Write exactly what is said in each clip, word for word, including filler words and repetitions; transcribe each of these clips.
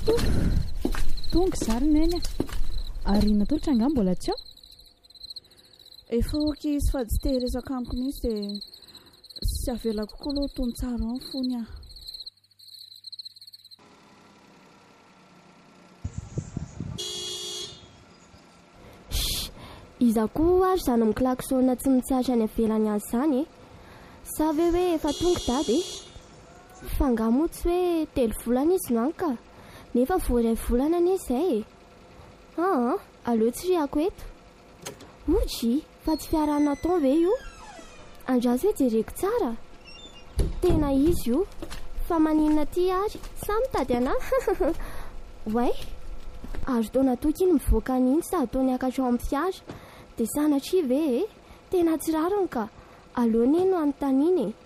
tonga zary neny ary natolotra anga mbola tsy ao efa oky izy fa tsy tehiresaka amiko mihitsy dia sy avela kokoa aloha tony tsara ao fony aho. Iza koa ary izany amin'ny klaksona tsy mitsahatra any avelany azy izany e. Sa ve hoe efa tonga dady e? Fa nga moa tsy hoe telo volana izy no any ka nefa voaray volana anie izay e. Ah, aleo tsy riako eto. Oji, fa tsy fiarana taon ve io? Andraso hoe jereko tsara. Tena izy io, fa maninona ty ary, sa mitady anahy? Way, ary taona toky iny mivoaka n'iny sady taony akatra ao amin'ny fiara. Dia sanatria ve e? Tena tsy rariny ka. Aleo ne no anontaniana e.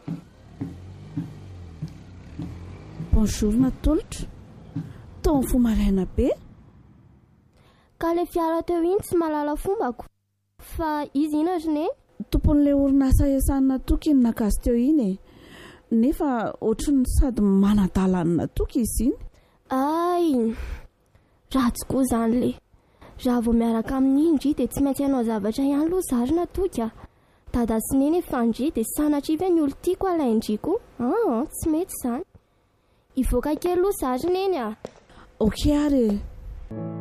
Bonjour natolotra. Tao fo maraina be. Ka le fiara teo iny tsy malala fombako. Fa izy ina ry ne? Tompon'ilay orinasa iasana toky iny nakazy teo iny e. Nefa ohatrany sady manadalana natoky izy iny. Ay, ratsy koa izany le. Raha vao miaraka amin'ny indry dia tsy maintsy hanao zavatra ihany loha zary natoky a. Dada sy neny efa indry dia sanatria ve ny olo tiako alay indry koa? Ah, tsy mety izany. Ivoaka kely loha zary neny a. Ok ary.